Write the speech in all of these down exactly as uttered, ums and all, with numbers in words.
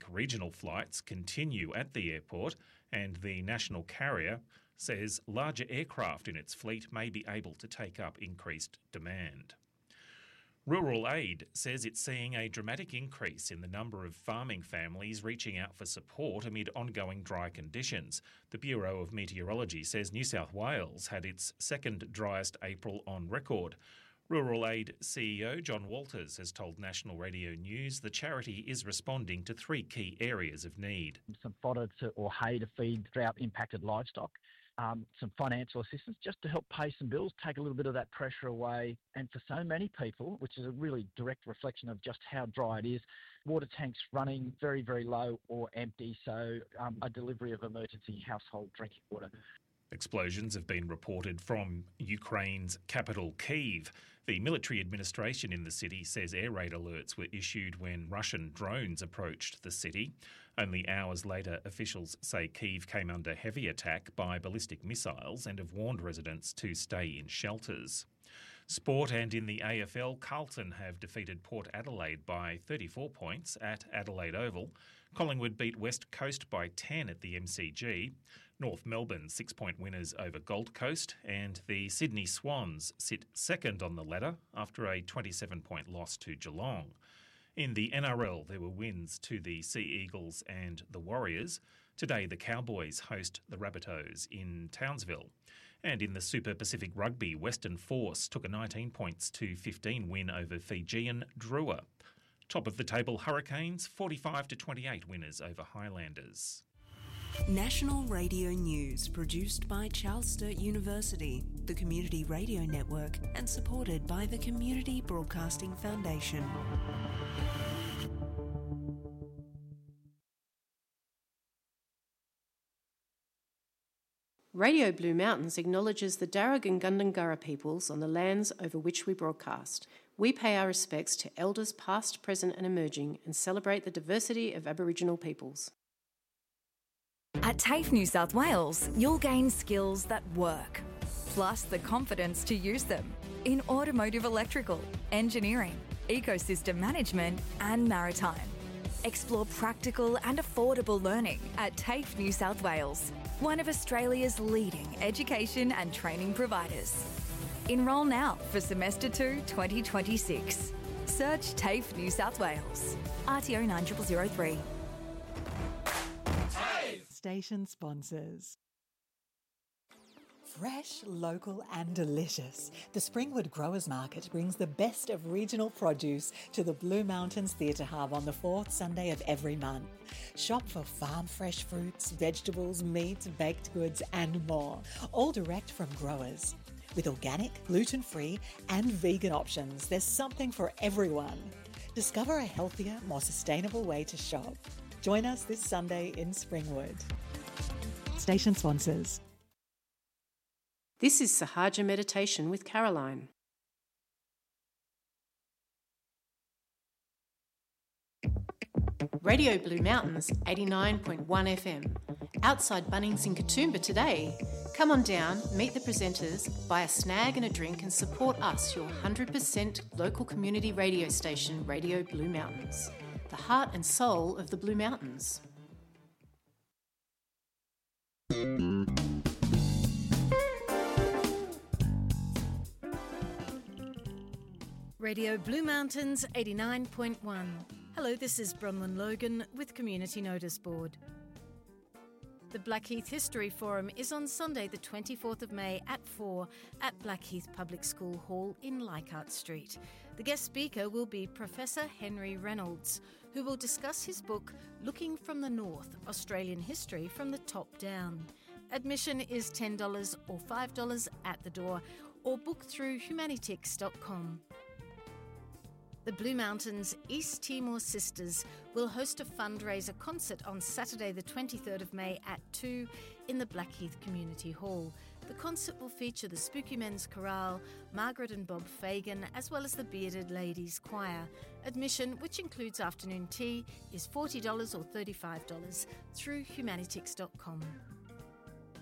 regional flights continue at the airport, and the national carrier says larger aircraft in its fleet may be able to take up increased demand. Rural Aid says it's seeing a dramatic increase in the number of farming families reaching out for support amid ongoing dry conditions. The Bureau of Meteorology says New South Wales had its second driest April on record. Rural Aid C E O John Walters has told National Radio News the charity is responding to three key areas of need. Some fodder to, or hay to feed drought-impacted livestock. Um, some financial assistance just to help pay some bills, take a little bit of that pressure away. And for so many people, which is a really direct reflection of just how dry it is, water tanks running very, very low or empty, so um, a delivery of emergency household drinking water. Explosions have been reported from Ukraine's capital, Kyiv. The military administration in the city says air raid alerts were issued when Russian drones approached the city. Only hours later, officials say Kyiv came under heavy attack by ballistic missiles and have warned residents to stay in shelters. Sport, and in the A F L, Carlton have defeated Port Adelaide by thirty-four points at Adelaide Oval. Collingwood beat West Coast by ten at the M C G. North Melbourne six-point winners over Gold Coast, and the Sydney Swans sit second on the ladder after a twenty-seven point loss to Geelong. In the N R L, there were wins to the Sea Eagles and the Warriors. Today, the Cowboys host the Rabbitohs in Townsville. And in the Super Pacific Rugby, Western Force took a nineteen points to fifteen win over Fijian Drua. Top of the table, Hurricanes, forty-five to twenty-eight winners over Highlanders. National Radio News, produced by Charles Sturt University, the Community Radio Network, and supported by the Community Broadcasting Foundation. Radio Blue Mountains acknowledges the Darug and Gundungurra peoples on the lands over which we broadcast. We pay our respects to elders past, present and emerging, and celebrate the diversity of Aboriginal peoples. At TAFE New South Wales, you'll gain skills that work, plus the confidence to use them in automotive electrical, engineering, ecosystem management and maritime. Explore practical and affordable learning at TAFE New South Wales, one of Australia's leading education and training providers. Enrol now for Semester two twenty twenty-six. Search TAFE New South Wales. R T O nine zero zero zero three. Station sponsors. Fresh, local and delicious, the Springwood Growers Market brings the best of regional produce to the Blue Mountains Theatre Hub on the fourth Sunday of every month. Shop for farm fresh fruits, vegetables, meats, baked goods and more, all direct from growers. With organic, gluten-free and vegan options, there's something for everyone. Discover a healthier, more sustainable way to shop. Join us this Sunday in Springwood. Station sponsors. This is Sahaja Meditation with Caroline. Radio Blue Mountains eighty-nine point one F M. Outside Bunnings in Katoomba today. Come on down, meet the presenters, buy a snag and a drink and support us, your one hundred percent local community radio station, Radio Blue Mountains. The heart and soul of the Blue Mountains. Radio Blue Mountains eighty-nine point one. Hello, this is Bronwyn Logan with Community Notice Board. The Blackheath History Forum is on Sunday the twenty-fourth of May at four at Blackheath Public School Hall in Leichhardt Street. The guest speaker will be Professor Henry Reynolds, who will discuss his book Looking from the North, Australian History from the Top Down. Admission is ten dollars or five dollars at the door, or book through humanitix dot com. The Blue Mountains East Timor Sisters will host a fundraiser concert on Saturday the twenty-third of May at two in the Blackheath Community Hall. The concert will feature the Spooky Men's Chorale, Margaret and Bob Fagan, as well as the Bearded Ladies Choir. Admission, which includes afternoon tea, is forty dollars or thirty-five dollars through humanitix dot com.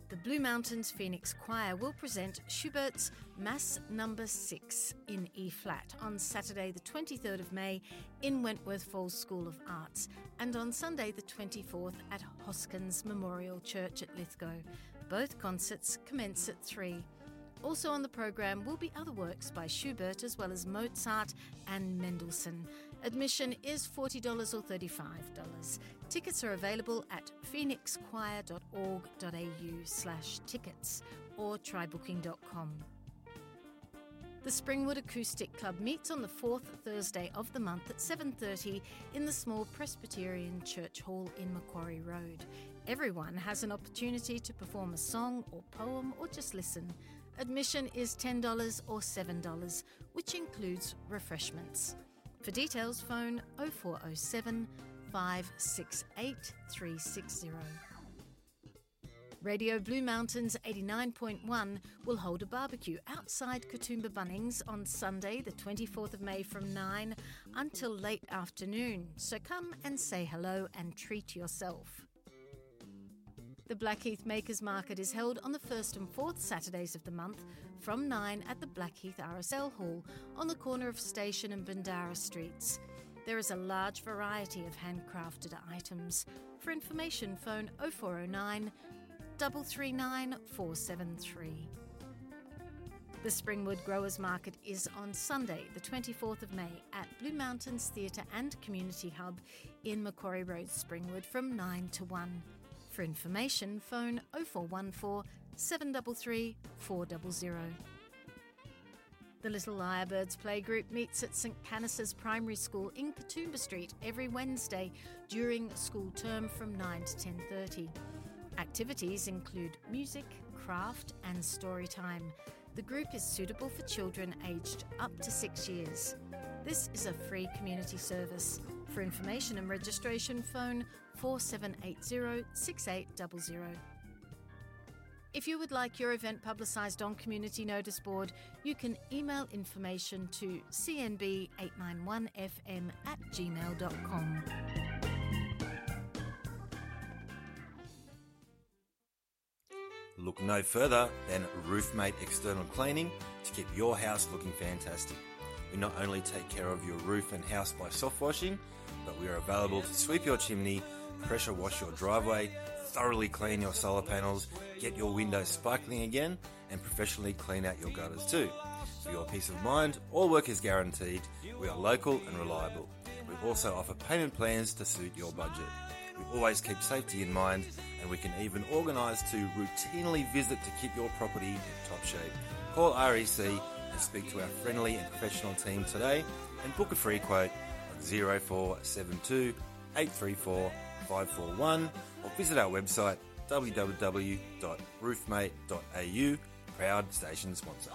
The Blue Mountains Phoenix Choir will present Schubert's Mass Number six in E-flat on Saturday the twenty-third of May in Wentworth Falls School of Arts and on Sunday the twenty-fourth at Hoskins Memorial Church at Lithgow. Both concerts commence at three. Also on the program will be other works by Schubert as well as Mozart and Mendelssohn. Admission is forty dollars or thirty-five dollars. Tickets are available at phoenixchoir.org.au slash tickets or try booking dot com. The Springwood Acoustic Club meets on the fourth Thursday of the month at seven thirty in the small Presbyterian Church Hall in Macquarie Road. Everyone has an opportunity to perform a song or poem or just listen. Admission is ten dollars or seven dollars, which includes refreshments. For details, phone oh four oh seven, five six eight, three six zero. Radio Blue Mountains eighty-nine point one will hold a barbecue outside Katoomba Bunnings on Sunday the twenty-fourth of May from nine until late afternoon. So come and say hello and treat yourself. The Blackheath Makers Market is held on the first and fourth Saturdays of the month from nine at the Blackheath R S L Hall on the corner of Station and Bandara Streets. There is a large variety of handcrafted items. For information, phone oh four oh nine, three three nine, four seven three. The Springwood Growers Market is on Sunday the twenty-fourth of May at Blue Mountains Theatre and Community Hub in Macquarie Road, Springwood from nine to one. For information, phone oh four one four, seven three three, four zero zero. The Little Lyrebirds Playgroup meets at St Canice's Primary School in Katoomba Street every Wednesday during school term from nine to ten thirty. Activities include music, craft and story time. The group is suitable for children aged up to six years. This is a free community service. For information and registration, phone four seven eight zero, six eight zero zero. If you would like your event publicised on Community Notice Board, you can email information to c n b eight nine one f m at gmail dot com. Look no further than Roofmate External Cleaning to keep your house looking fantastic. We not only take care of your roof and house by soft washing, but we are available to sweep your chimney, pressure wash your driveway, thoroughly clean your solar panels, get your windows sparkling again, and professionally clean out your gutters too. For your peace of mind, all work is guaranteed. We are local and reliable. We also offer payment plans to suit your budget. We always keep safety in mind, and we can even organise to routinely visit to keep your property in top shape. Call R E C and speak to our friendly and professional team today and book a free quote on zero four seven two, eight three four, five four one or visit our website w w w dot roofmate dot a u, proud station sponsor.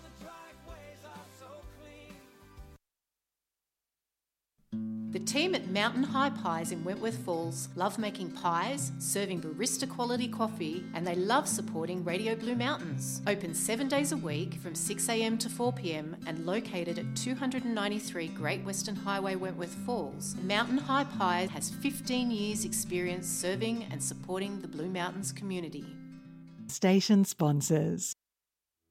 The team at Mountain High Pies in Wentworth Falls love making pies, serving barista quality coffee, and they love supporting Radio Blue Mountains. Open seven days a week from six a m to four p m and located at two ninety-three Great Western Highway, Wentworth Falls. Mountain High Pies has fifteen years experience serving and supporting the Blue Mountains community. Station sponsors.